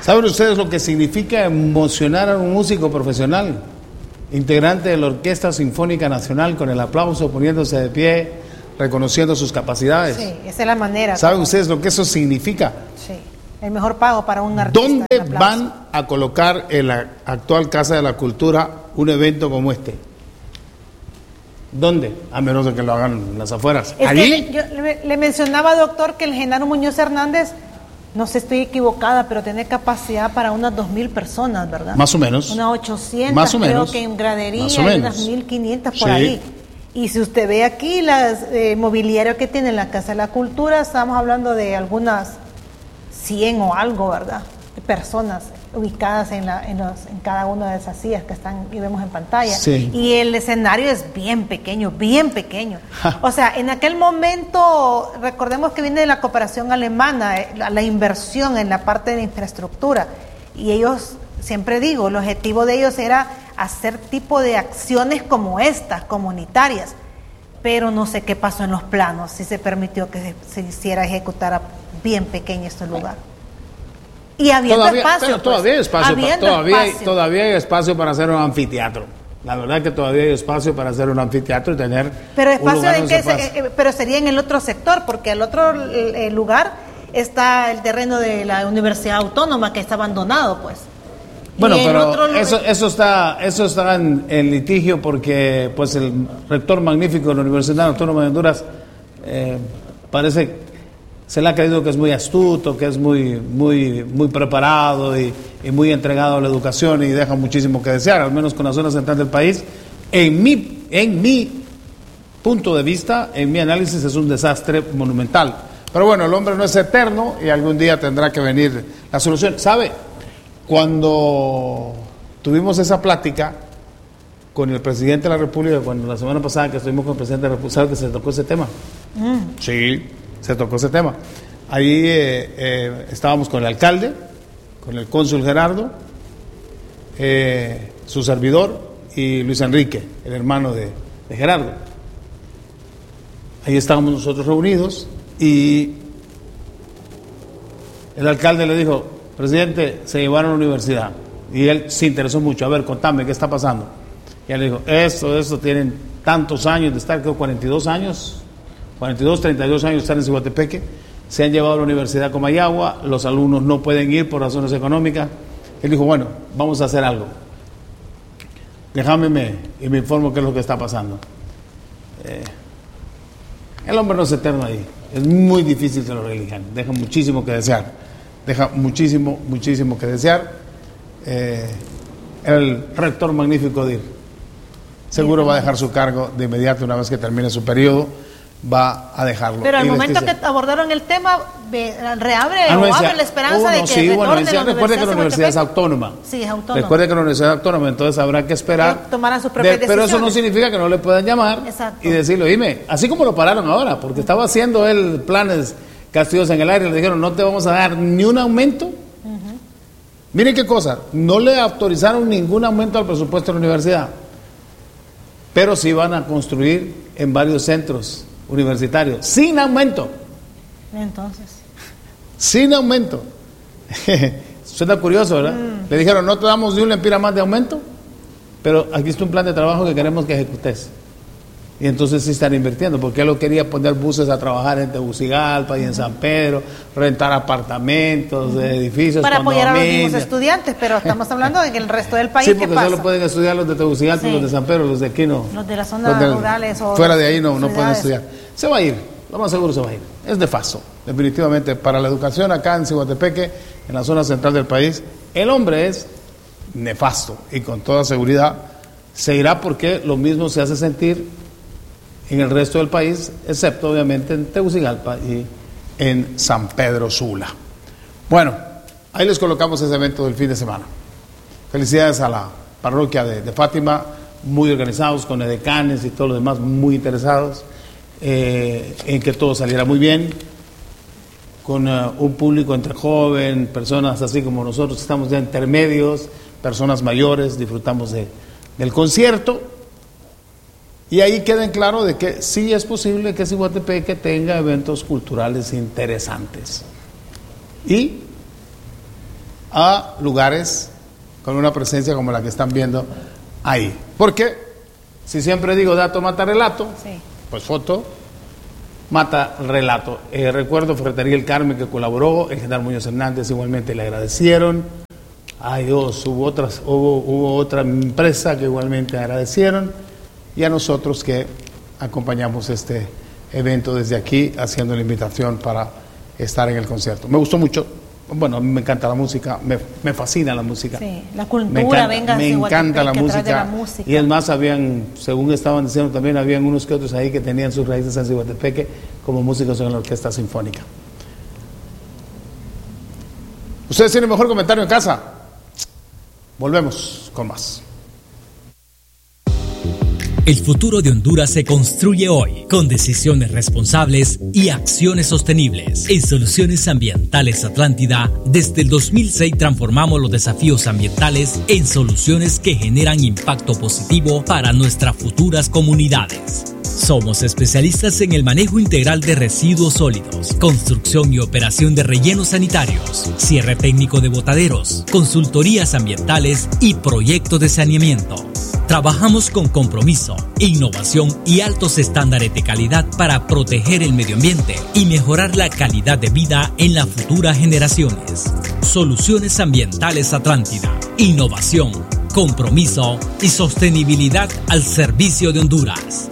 ¿Saben ustedes lo que significa emocionar a un músico profesional? Integrante de la Orquesta Sinfónica Nacional, con el aplauso, poniéndose de pie, reconociendo sus capacidades. Sí, esa es la manera. ¿Saben ustedes lo que eso significa? Sí, el mejor pago para un artista. ¿Dónde van a colocar en la actual Casa de la Cultura un evento como este? ¿Dónde? A menos de que lo hagan en las afueras. ¿Allí? Yo le mencionaba, doctor, que el Genaro Muñoz Hernández, no sé, estoy equivocada, pero tiene capacidad para unas 2,000 personas, ¿verdad? Más o menos. Unas 800, más o creo menos. que en gradería, Más o y menos. unas 1,500 por Sí. ahí. Y si usted ve aquí las mobiliario que tiene la Casa de la Cultura, estamos hablando de algunas 100 o algo, ¿verdad? De personas ubicadas en cada una de esas sillas que están y vemos en pantalla. Sí. Y el escenario es bien pequeño, bien pequeño. O sea, en aquel momento, recordemos que viene de la cooperación alemana, la inversión en la parte de la infraestructura. Y ellos, siempre digo, el objetivo de ellos era hacer tipo de acciones como estas, comunitarias. Pero no sé qué pasó en los planos, si se permitió que se hiciera, ejecutara bien pequeño este lugar. Y habiendo espacio. Pero todavía hay espacio. Espacio. Todavía hay espacio para hacer un anfiteatro. La verdad es que todavía hay espacio para hacer un anfiteatro y tener. Pero espacio un de lugar que pero sería en el otro sector, porque el otro lugar está el terreno de la Universidad Autónoma que está abandonado, pues. Bueno, pero eso está en litigio porque pues el rector magnífico de la Universidad Autónoma de Honduras parece se le ha creído que es muy astuto, que es muy preparado y muy entregado a la educación y deja muchísimo que desear, al menos con la zona central del país. En mi punto de vista, en mi análisis, es un desastre monumental. Pero bueno, el hombre no es eterno y algún día tendrá que venir la solución. ¿Sabe? Cuando tuvimos esa plática con el presidente de la República, cuando la semana pasada que estuvimos con el presidente de la República, ¿sabe que se tocó ese tema? Sí, se tocó ese tema. Ahí estábamos con el alcalde, con el cónsul Gerardo, su servidor y Luis Enrique, el hermano de Gerardo. Ahí estábamos nosotros reunidos y el alcalde le dijo: presidente, se llevaron a la universidad. Y él se interesó mucho. A ver, contame, ¿qué está pasando? Y él le dijo: esto tienen tantos años de estar, creo 42 años, 42, 32 años de estar en Ciguatepeque. Se han llevado a la Universidad Comayagua, los alumnos no pueden ir por razones económicas. Él dijo: bueno, vamos a hacer algo. Déjame y me informo qué es lo que está pasando. El hombre no es eterno ahí. Es muy difícil que lo relijan. Deja muchísimo que desear. Deja muchísimo que desear. El rector magnífico DIR seguro va a dejar su cargo de inmediato una vez que termine su periodo. Va a dejarlo. Pero al momento que abordaron el tema, reabre o abre la esperanza de que retorne la recuerde que la universidad es autónoma. Sí, es autónoma. Recuerde que la universidad es autónoma, entonces habrá que esperar. Tomarán sus propias decisiones. Pero eso no significa que no le puedan llamar. Exacto. Y decirle: dime, así como lo pararon ahora, porque estaba haciendo él planes castigos en el aire, le dijeron: no te vamos a dar ni un aumento. Miren qué cosa, no le autorizaron ningún aumento al presupuesto de la universidad, pero sí van a construir en varios centros universitarios, sin aumento. Entonces. Sin aumento. Suena curioso, ¿verdad? Le dijeron: no te damos ni un lempira más de aumento, pero aquí está un plan de trabajo que queremos que ejecutes. Y entonces sí están invirtiendo, porque él lo quería poner buses a trabajar en Tegucigalpa y en San Pedro, rentar apartamentos, edificios, para apoyar a los mismos condominios. estudiantes, pero estamos hablando de que el resto del país, Sí, ¿qué porque pasa? solo pueden estudiar los de Tegucigalpa y los de San Pedro, los de aquí no. Los de las zonas rurales o fuera de ahí no pueden ciudades. estudiar. Se va a ir, lo más seguro se va a ir. Es nefasto, definitivamente, para la educación acá en Ciguatepeque, en la zona central del país. El hombre es nefasto y con toda seguridad se irá, porque lo mismo se hace sentir en el resto del país, excepto obviamente en Tegucigalpa y en San Pedro Sula. Bueno, ahí les colocamos ese evento del fin de semana. Felicidades a la parroquia de Fátima, muy organizados, con edecanes y todo lo demás, muy interesados en que todo saliera muy bien, con un público entre joven, personas así como nosotros, estamos ya intermedios, personas mayores, disfrutamos del concierto. Y ahí queda en claro de que sí es posible que Ciguatepeque tenga eventos culturales interesantes. Y a lugares con una presencia como la que están viendo ahí. Porque si siempre digo dato mata relato, sí, pues foto mata relato. Recuerdo Ferretería El Carmen que colaboró, el general Muñoz Hernández igualmente le agradecieron. Ay Dios, hubo otra empresa que igualmente agradecieron, y a nosotros que acompañamos este evento desde aquí, haciendo la invitación para estar en el concierto. Me gustó mucho. Bueno, a mí me encanta la música, me fascina la música. Sí, la cultura, me encanta la música. Y es más, según estaban diciendo también, habían unos que otros ahí que tenían sus raíces en Ciguatepeque como músicos en la Orquesta Sinfónica. ¿Ustedes tienen mejor comentario en casa? Volvemos con más. El futuro de Honduras se construye hoy con decisiones responsables y acciones sostenibles. En Soluciones Ambientales Atlántida, desde el 2006 transformamos los desafíos ambientales en soluciones que generan impacto positivo para nuestras futuras comunidades. Somos especialistas en el manejo integral de residuos sólidos, construcción y operación de rellenos sanitarios, cierre técnico de botaderos, consultorías ambientales y proyectos de saneamiento. Trabajamos con compromiso, innovación y altos estándares de calidad para proteger el medio ambiente y mejorar la calidad de vida en las futuras generaciones. Soluciones Ambientales Atlántida. Innovación, compromiso y sostenibilidad al servicio de Honduras.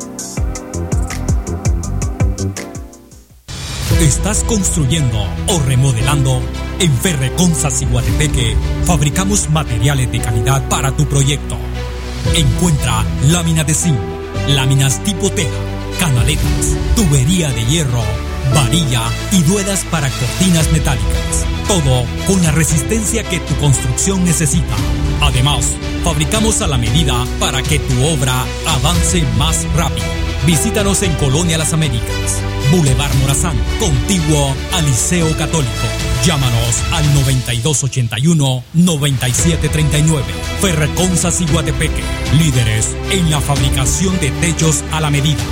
¿Estás construyendo o remodelando? En Ferreconsa Ciguatepeque fabricamos materiales de calidad para tu proyecto. Encuentra láminas de zinc, láminas tipo teja, canaletas, tubería de hierro, varilla y ruedas para cortinas metálicas. Todo con la resistencia que tu construcción necesita. Además, fabricamos a la medida para que tu obra avance más rápido. Visítanos en Colonia Las Américas, Boulevard Morazán, contiguo al Liceo Católico. Llámanos al 9281-9739. Ferreconsa Ciguatepeque, líderes en la fabricación de techos a la medida.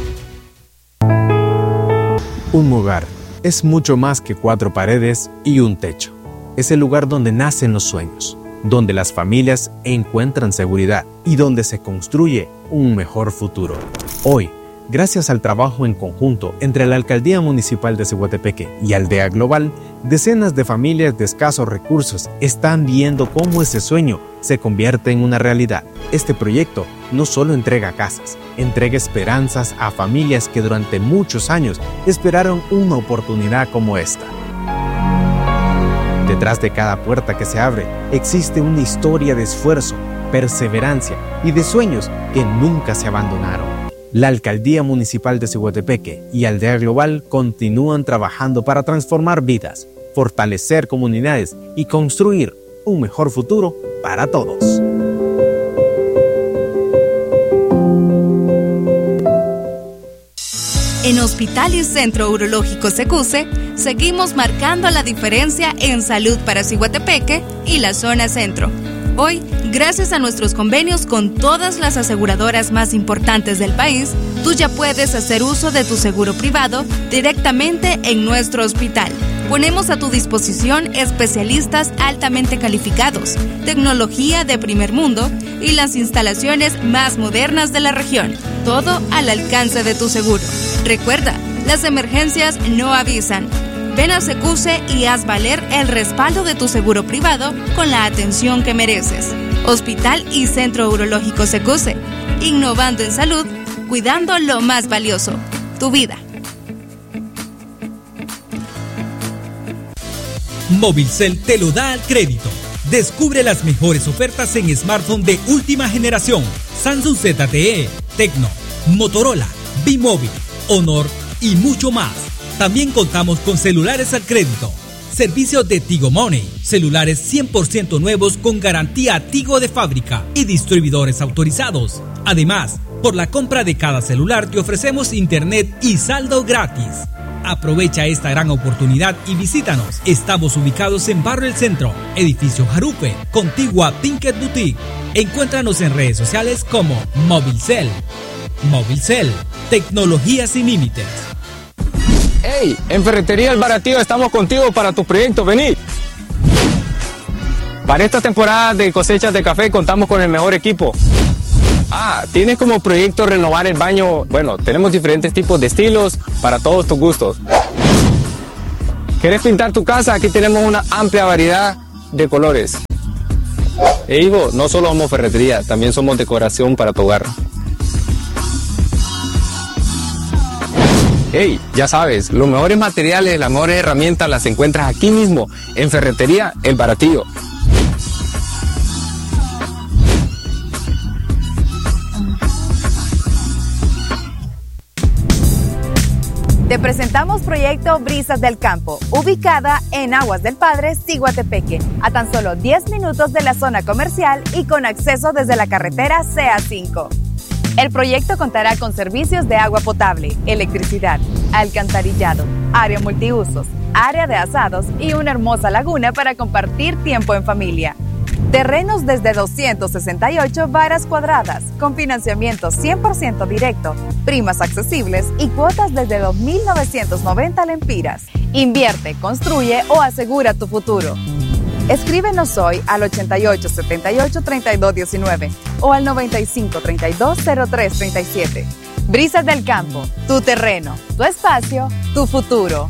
Un hogar es mucho más que 4 paredes y un techo. Es el lugar donde nacen los sueños, donde las familias encuentran seguridad y donde se construye un mejor futuro. Hoy, gracias al trabajo en conjunto entre la Alcaldía Municipal de Ciguatepeque y Aldea Global, decenas de familias de escasos recursos están viendo cómo ese sueño se convierte en una realidad. Este proyecto no solo entrega casas, entrega esperanzas a familias que durante muchos años esperaron una oportunidad como esta. Detrás de cada puerta que se abre existe una historia de esfuerzo, perseverancia y de sueños que nunca se abandonaron. La Alcaldía Municipal de Ciguatepeque y Aldea Global continúan trabajando para transformar vidas, fortalecer comunidades y construir un mejor futuro para todos. En Hospital y Centro Urológico Secuse, seguimos marcando la diferencia en salud para Ciguatepeque y la zona centro. Hoy, gracias a nuestros convenios con todas las aseguradoras más importantes del país, tú ya puedes hacer uso de tu seguro privado directamente en nuestro hospital. Ponemos a tu disposición especialistas altamente calificados, tecnología de primer mundo y las instalaciones más modernas de la región. Todo al alcance de tu seguro. Recuerda, las emergencias no avisan. Ven a Secuse y haz valer el respaldo de tu seguro privado con la atención que mereces. Hospital y Centro Urológico Secuse. Innovando en salud, cuidando lo más valioso, tu vida. Movilcel te lo da al crédito. Descubre las mejores ofertas en smartphone de última generación. Samsung ZTE, Tecno, Motorola, B-Mobile, Honor y mucho más. También contamos con celulares al crédito. Servicios de Tigo Money, celulares 100% nuevos con garantía Tigo de fábrica y distribuidores autorizados. Además, por la compra de cada celular te ofrecemos internet y saldo gratis. Aprovecha esta gran oportunidad y visítanos. Estamos ubicados en Barrio El Centro, Edificio Jarupe, contigua Pinket Boutique. Encuéntranos en redes sociales como Movilcel. Movilcel, tecnología sin límites. ¡Hey! En Ferretería El Baratillo estamos contigo para tu proyecto, vení. Para esta temporada de cosechas de café contamos con el mejor equipo. ¿Tienes como proyecto renovar el baño? Bueno, tenemos diferentes tipos de estilos para todos tus gustos. ¿Quieres pintar tu casa? Aquí tenemos una amplia variedad de colores. Hijo, no solo somos ferretería, también somos decoración para tu hogar. Ya sabes, los mejores materiales, las mejores herramientas las encuentras aquí mismo, en Ferretería El Baratillo. Te presentamos Proyecto Brisas del Campo, ubicada en Aguas del Padre, Ciguatepeque, a tan solo 10 minutos de la zona comercial y con acceso desde la carretera CA5. El proyecto contará con servicios de agua potable, electricidad, alcantarillado, área multiusos, área de asados y una hermosa laguna para compartir tiempo en familia. Terrenos desde 268 varas cuadradas, con financiamiento 100% directo, primas accesibles y cuotas desde 2.990 lempiras. Invierte, construye o asegura tu futuro. Escríbenos hoy al 8878-3219 o al 9532-0337. Brisas del Campo, tu terreno, tu espacio, tu futuro.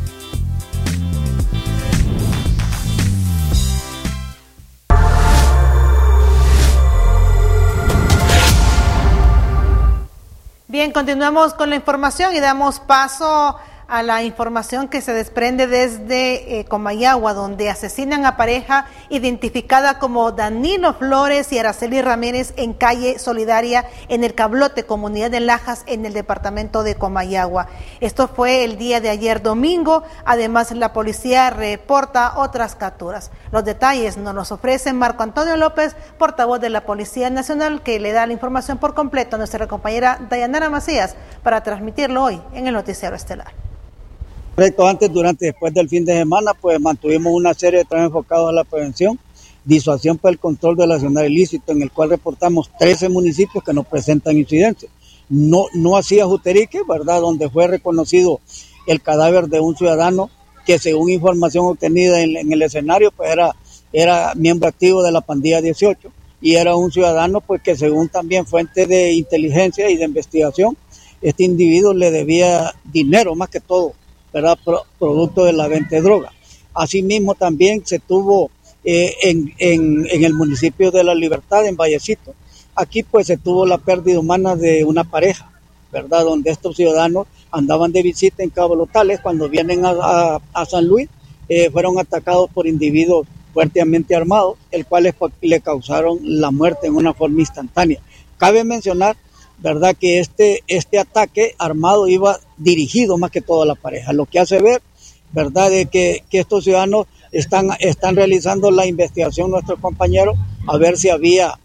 Bien, continuamos con la información y damos paso a la información que se desprende desde Comayagua, donde asesinan a pareja identificada como Danilo Flores y Araceli Ramírez en calle Solidaria en el Cablote, comunidad de Lajas, en el departamento de Comayagua. Esto fue el día de ayer domingo. Además, la policía reporta otras capturas. Los detalles nos los ofrece Marco Antonio López, portavoz de la Policía Nacional, que le da la información por completo a nuestra compañera Dayanara Macías para transmitirlo hoy en el Noticiero Estelar. Correcto, después del fin de semana, pues mantuvimos una serie de trabajos enfocados a la prevención, disuasión para el control del accionar ilícito, en el cual reportamos 13 municipios que nos presentan incidencias. No hacía Juterique, ¿verdad?, donde fue reconocido el cadáver de un ciudadano que, según información obtenida en el escenario, pues era miembro activo de la pandilla 18 y era un ciudadano pues que, según también fuentes de inteligencia y de investigación, este individuo le debía dinero más que todo, ¿verdad?, producto de la venta de droga. Asimismo también se tuvo en el municipio de La Libertad, en Vallecito. Aquí pues se tuvo la pérdida humana de una pareja, ¿verdad?, donde estos ciudadanos andaban de visita en Cabo Lotales. Cuando vienen a San Luis, fueron atacados por individuos fuertemente armados, el cual le causaron la muerte en una forma instantánea. Cabe mencionar, ¿verdad?, que este ataque armado iba dirigido más que todo a la pareja, lo que hace ver, ¿verdad?, de que estos ciudadanos están realizando la investigación, nuestros compañeros, a ver si había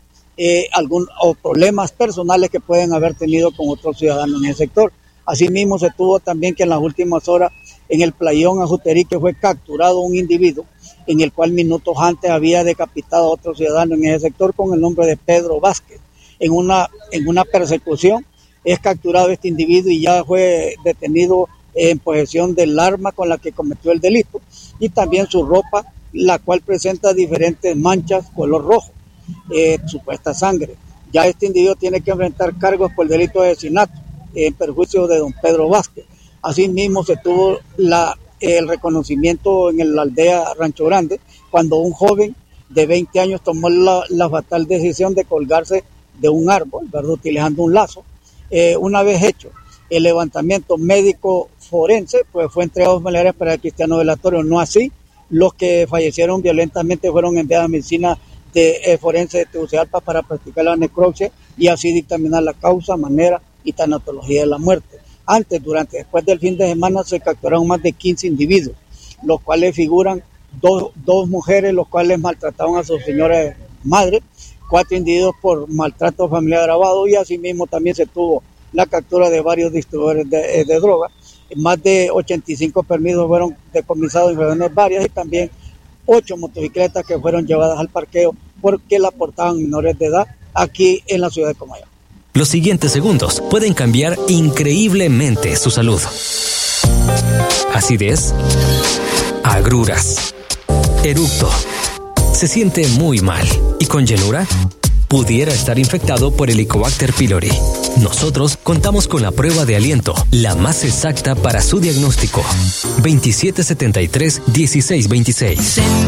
o problemas personales que pueden haber tenido con otros ciudadanos en el sector. Asimismo, se tuvo también que en las últimas horas en el playón Ajuterique fue capturado un individuo en el cual minutos antes había decapitado a otro ciudadano en ese sector con el nombre de Pedro Vázquez. En una persecución es capturado este individuo y ya fue detenido en posesión del arma con la que cometió el delito y también su ropa, la cual presenta diferentes manchas color rojo, supuesta sangre. Ya este individuo tiene que enfrentar cargos por el delito de asesinato en perjuicio de don Pedro Vázquez. Asimismo se tuvo el reconocimiento en la aldea Rancho Grande cuando un joven de 20 años tomó la fatal decisión de colgarse de un árbol, ¿verdad?, utilizando un lazo. Una vez hecho el levantamiento médico forense, pues fue entregado a familiares para el cristiano velatorio. No así, los que fallecieron violentamente fueron enviados a medicina forense de Tegucigalpa para practicar la necropsia y así dictaminar la causa, manera y tanatología de la muerte. Después del fin de semana se capturaron más de 15 individuos, los cuales figuran dos mujeres, los cuales maltrataron a sus señoras madres, 4 individuos por maltrato familiar agravado y asimismo también se tuvo la captura de varios distribuidores de droga. Más de 85 permisos fueron decomisados en regiones varias y también 8 motocicletas que fueron llevadas al parqueo porque la portaban menores de edad aquí en la ciudad de Comayagua. Los siguientes segundos pueden cambiar increíblemente su salud. Acidez, agruras, eructo, se siente muy mal y con llenura pudiera estar infectado por Helicobacter pylori. Nosotros contamos con la prueba de aliento, la más exacta para su diagnóstico. 2773-1626.